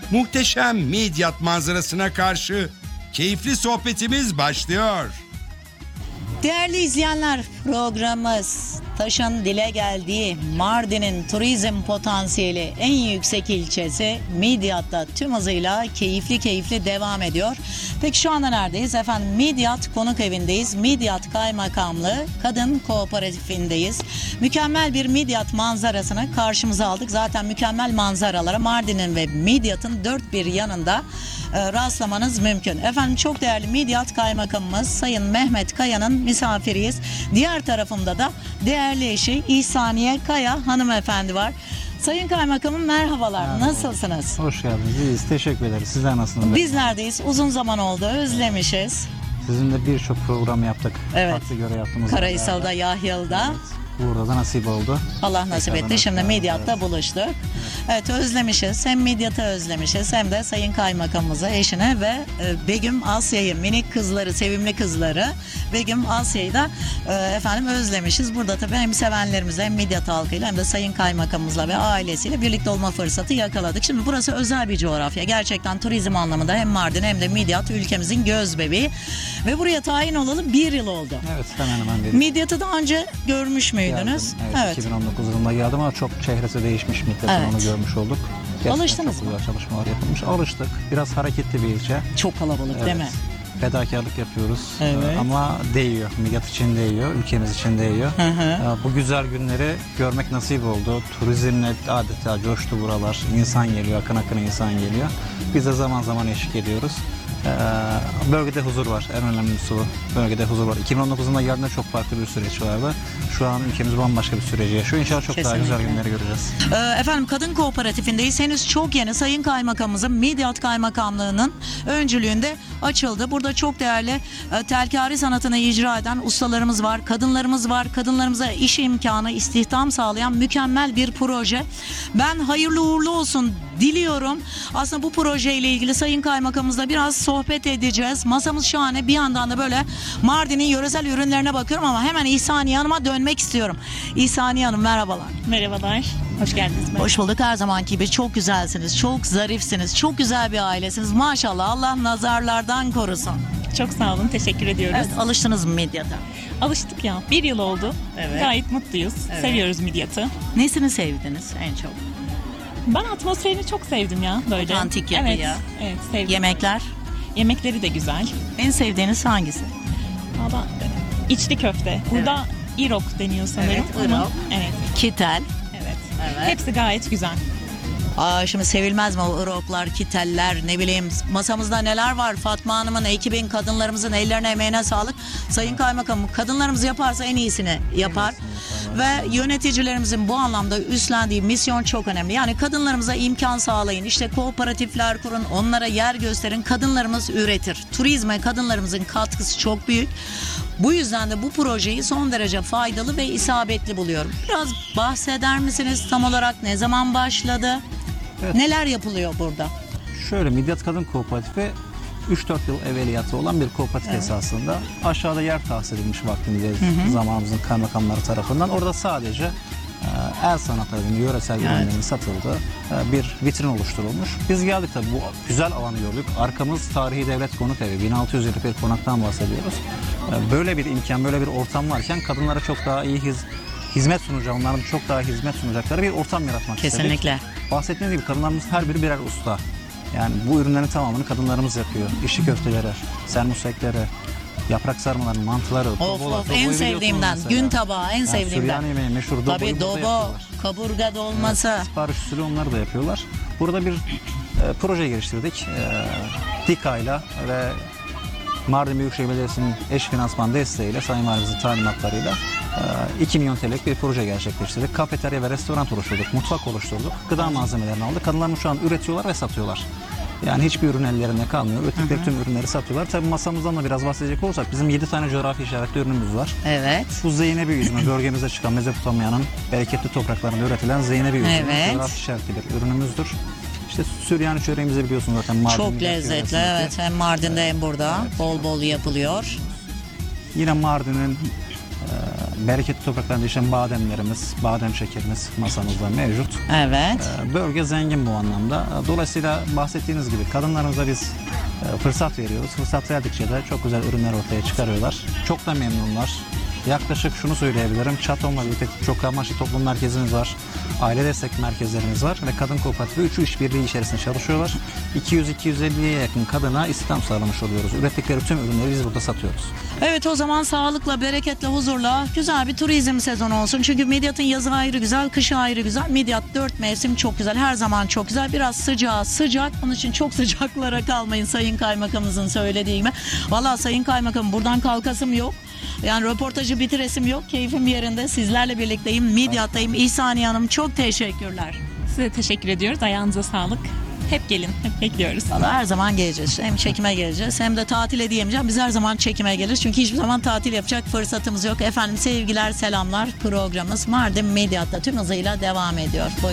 muhteşem Midyat manzarasına karşı keyifli sohbetimiz başlıyor. Değerli izleyenler, programımız Taş'ın dile geldiği Mardin'in turizm potansiyeli en yüksek ilçesi Midyat'ta tüm hızıyla keyifli devam ediyor. Peki şu anda neredeyiz? Efendim Midyat Konuk Evi'ndeyiz. Midyat Kaymakamlığı Kadın Kooperatifindeyiz. Mükemmel bir Midyat manzarasını karşımıza aldık. Zaten mükemmel manzaralara Mardin'in ve Midyat'ın dört bir yanında rastlamanız mümkün. Efendim çok değerli Midyat Kaymakamımız Sayın Mehmet Kaya'nın misafiriyiz. Diğer tarafımda da değerli eşi İhsaniye Kaya hanımefendi var. Sayın Kaymakamım merhabalar. Merhaba. Nasılsınız? Hoş geldiniz. İyiyiz. Teşekkür ederiz. Sizler nasılsınız? Biz neredeyiz? Uzun zaman oldu. Özlemişiz. Sizinle birçok program yaptık. Evet. Farklı göre yaptığımız Karahisar'da, Yahya'da. Evet. Burada da nasip oldu. Allah nasip Tekrardan etti. Şimdi hoş geldiniz. Midyat'ta buluştuk. Evet özlemişiz. Hem Midyat'ı özlemişiz hem de Sayın Kaymakamımızı, eşine ve Begüm Asya'yı, minik kızları, sevimli kızları Begüm Asya'yı da efendim özlemişiz. Burada tabii hem sevenlerimizle hem Midyat halkıyla hem de Sayın Kaymakamımızla ve ailesiyle birlikte olma fırsatı yakaladık. Şimdi burası özel bir coğrafya. Gerçekten turizm anlamında hem Mardin hem de Midyat ülkemizin göz bebeği. Ve buraya tayin olalı 1 yıl oldu. Evet, hemen hemen bir Midyat'ı daha önce görmüş müydünüz? Evet, 2019 yılında geldim ama çok çehresi değişmiş Midyat'ın, Evet. onu görmüş olduk. Gerçekten Alıştınız çok mı? güzel çalışmalar yapılmış. Alıştık. Biraz hareketli bir ilçe. Çok kalabalık değil mi? Fedakarlık yapıyoruz. Evet. Ama değiyor. Midyat için değiyor. Ülkemiz için değiyor. Bu güzel günleri görmek nasip oldu. Turizmle adeta coştu buralar. İnsan geliyor. Akın insan geliyor. Biz de zaman zaman eşlik ediyoruz. Bölgede huzur var. En önemlisi bu. Bölgede huzur var. 2019'unda geldiğinde çok farklı bir süreç vardı. Şu an ülkemiz bambaşka bir süreci yaşıyor. İnşallah çok daha güzel günleri göreceğiz. Efendim Kadın Kooperatifindeyız. Henüz çok yeni. Sayın Kaymakamımızın Midyat Kaymakamlığı'nın öncülüğünde açıldı. Burada çok değerli telkari sanatını icra eden ustalarımız var, kadınlarımız var. Kadınlarımıza iş imkanı, istihdam sağlayan mükemmel bir proje. Ben hayırlı uğurlu olsun diliyorum. Aslında bu projeyle ilgili Sayın Kaymakamımızla biraz sohbet edeceğiz. Masamız şahane. Bir yandan da böyle Mardin'in yöresel ürünlerine bakıyorum ama hemen İhsaniye Hanım'a dönmek istiyorum. İhsaniye Hanım merhabalar. Merhabalar, hoş geldiniz. Hoş bulduk. Her zamanki gibi çok güzelsiniz, çok zarifsiniz, çok güzel bir ailesiniz. Maşallah Allah nazarlardan korusun. Çok sağ olun, teşekkür ediyoruz. Evet, alıştınız mı Midyat'a? Alıştık ya, 1 yıl oldu. Evet. Gayet mutluyuz, Evet. seviyoruz Midyat'ı. Nesini sevdiniz en çok? Ben atmosferini çok sevdim ya böyle. Otantik yapı evet, ya. Evet, sevdim. Yemekler? Yemekleri de güzel. En sevdiğiniz hangisi? Valla içli köfte. Burada İrok deniyor sanırım. Evet, ama- İrok. Evet, Kitel. evet. Evet. Hepsi gayet güzel. Şimdi sevilmez mi o ıroklar, kiteller, ne bileyim masamızda neler var? Fatma Hanım'ın, ekibin, kadınlarımızın ellerine emeğine sağlık. Sayın Kaymakamım kadınlarımız yaparsa en iyisini yapar. Ve yöneticilerimizin bu anlamda üstlendiği misyon çok önemli. Yani kadınlarımıza imkan sağlayın. İşte kooperatifler kurun, onlara yer gösterin. Kadınlarımız üretir. Turizme kadınlarımızın katkısı çok büyük. Bu yüzden de bu projeyi son derece faydalı ve isabetli buluyorum. Biraz bahseder misiniz? Tam olarak ne zaman başladı? Evet. Neler yapılıyor burada? Şöyle, Midyat Kadın Kooperatifi 3-4 yıl evveliyatı olan bir kooperatif esasında. Aşağıda yer tahsis edilmiş vaktinde zamanımızın kaymakamları tarafından. Orada sadece el sanatlarının, yöresel ürünlerin satıldığı bir vitrin oluşturulmuş. Biz geldik tabii, bu güzel alanı gördük. Arkamız Tarihi Devlet Konuk Evi. 1600 yıllık bir konaktan bahsediyoruz. Böyle bir imkan, böyle bir ortam varken kadınlara çok daha iyi hizmet sunacak, onların çok daha hizmet sunacakları bir ortam yaratmak istedik. Kesinlikle. Bahsettiğiniz gibi kadınlarımız her biri birer usta. Yani bu ürünlerin tamamını kadınlarımız yapıyor. İşli köfteleri, sermusekleri, yaprak sarmaları, mantıları. Of en sevdiğimden. Gün tabağı en sevdiğimden. Süryani yemeği meşhur doboyu Tabii burada dobo, yapıyorlar. kaburga dolması. Evet, sipariş usulü onları da yapıyorlar. Burada bir proje geliştirdik. DİKA'yla ve Mardin Büyükşehir Belediyesi'nin eş finansman desteğiyle, Sayın Valimizin talimatlarıyla 2 milyon TL'lik bir proje gerçekleştirdik. Kafeterya ve restoran oluşturduk, mutfak oluşturduk, gıda malzemelerini aldık. Kadınlarımız şu an üretiyorlar ve satıyorlar. Yani hiçbir ürün ellerinde kalmıyor. Ürettikleri tüm ürünleri satıyorlar. Tabii masamızdan da biraz bahsedecek olursak bizim 7 tane coğrafi işaretli ürünümüz var. Evet. Bu Zeynebi üzümü, bölgemizde çıkan Mezopotamya'nın bereketli topraklarında üretilen Zeynebi üzümü. Evet. Coğrafi işaretli bir ürünümüzdür. İşte Süryani çöreğimizi biliyorsunuz zaten. Mardin'in Çok lezzetli. yöresindeki. Evet. Hem Mardin'de hem burada. Bol bol yapılıyor. Yine Mardin'in Bereketli topraklardan yetişen bademlerimiz, badem şekerimiz masamızda mevcut. Evet. Bölge zengin bu anlamda. Dolayısıyla bahsettiğiniz gibi kadınlarımıza biz fırsat veriyoruz. Fırsat verdikçe de çok güzel ürünler ortaya çıkarıyorlar. Çok da memnunlar. Yaklaşık şunu söyleyebilirim. Çatom'la birlikte çok amaçlı toplum merkezimiz var. Aile destek merkezlerimiz var ve kadın kooperatifi üçü işbirliği içerisinde çalışıyorlar. 200-250'ye yakın kadına istihdam sağlamış oluyoruz. Ürettikleri tüm ürünleri biz burada satıyoruz. Evet, o zaman sağlıkla, bereketle, huzurla güzel bir turizm sezonu olsun. Çünkü Midyat'ın yazı ayrı güzel, kışı ayrı güzel. Midyat 4 mevsim çok güzel. Her zaman çok güzel. Biraz sıcak. Onun için çok sıcaklara kalmayın Sayın Kaymakamımızın söylediği gibi. Vallahi Sayın Kaymakam, buradan kalkasım yok. Yani röportajı bitiresim yok. Keyfim yerinde. Sizlerle birlikteyim. Midyat'tayım. İhsaniye Hanım, çok teşekkürler. Size teşekkür ediyoruz. Ayağınıza sağlık. Hep gelin. Hep bekliyoruz. Vallahi her zaman geleceğiz. Hem çekime geleceğiz hem de tatile diyemeyeceğim. Biz her zaman çekime geliriz. Çünkü hiçbir zaman tatil yapacak fırsatımız yok. Efendim sevgiler, selamlar. Programımız Mardin Midyat'ta tüm hızıyla devam ediyor.